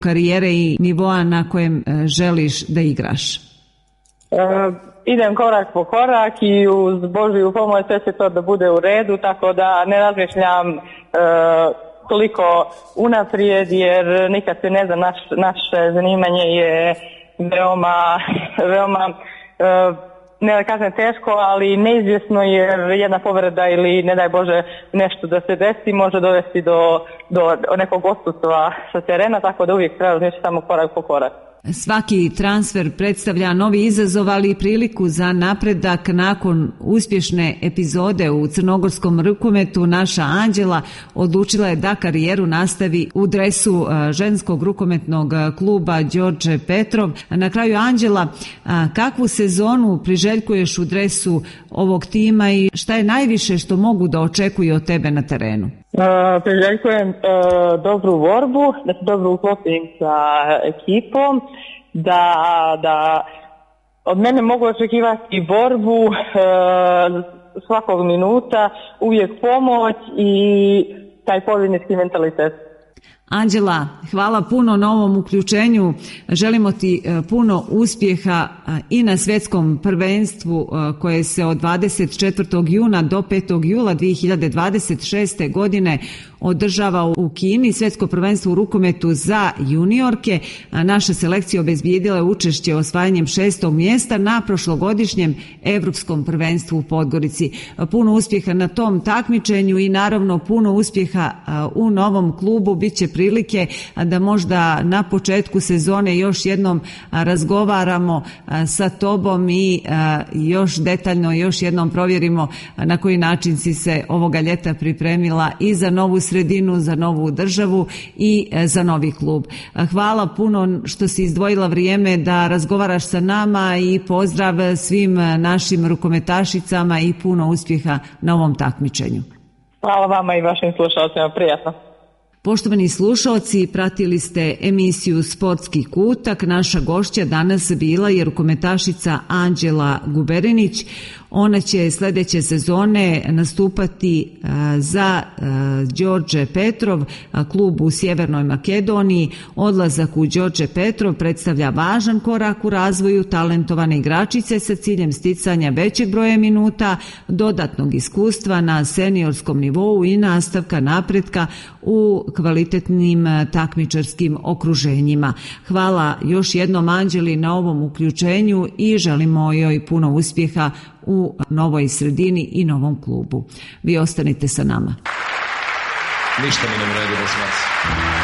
karijere i nivoa na kojem želiš da igraš? Idem korak po korak i uz Božju pomoć sve će to da bude u redu, tako da ne razmišljam toliko unaprijed, jer nikad se ne zna, naše zanimanje je veoma ne da kažem teško, ali neizvjesno, jer jedna povreda ili ne daj Bože nešto da se desi može dovesti do nekog odsustva sa terena, tako da uvijek treba razmišljati samo korak po korak. Svaki transfer predstavlja novi izazov, ali i priliku za napredak. Nakon uspješne epizode u crnogorskom rukometu, naša Anđela odlučila je da karijeru nastavi u dresu ženskog rukometnog kluba Đorđe Petrov. Na kraju, Anđela, kakvu sezonu priželjkuješ u dresu ovog tima i šta je najviše što mogu da očekuju od tebe na terenu? Priželjkujem dobru borbu, da se dobro uklopim sa ekipom, da od mene mogu očekivati borbu svakog minuta, uvijek pomoć i taj pobjednički mentalitet. Anđela, hvala puno na ovom uključenju. Želimo ti puno uspjeha i na svjetskom prvenstvu koje se od 24. juna do 5. jula 2026. godine održava u Kini. Svjetsko prvenstvo u rukometu za juniorke. Naša selekcija obezbijedila je učešće osvajanjem 6. mjesta na prošlogodišnjem Evropskom prvenstvu u Podgorici. Puno uspjeha na tom takmičenju i naravno puno uspjeha u novom klubu. Biće prilike da možda na početku sezone još jednom razgovaramo sa tobom i još detaljno još jednom provjerimo na koji način si se ovoga ljeta pripremila i za novu sredinu, za novu državu i za novi klub. Hvala puno što si izdvojila vrijeme da razgovaraš sa nama i pozdrav svim našim rukometašicama i puno uspjeha na ovom takmičenju. Hvala vama i vašim slušalcima, prijatno. Poštovani slušalci, pratili ste emisiju Sportski kutak. Naša gošća danas bila je rukometašica Anđela Guberinić. Ona će sljedeće sezone nastupati za Đorđe Petrov, klub u Sjevernoj Makedoniji. Odlazak u Đorđe Petrov predstavlja važan korak u razvoju talentovane igračice sa ciljem sticanja većeg broja minuta, dodatnog iskustva na seniorskom nivou i nastavka napretka u kvalitetnim takmičarskim okruženjima. Hvala još jednom Anđeli na ovom uključenju i želimo joj puno uspjeha u novoj sredini i novom klubu. Vi ostanite sa nama. Ništa mi ne vredi bez vas.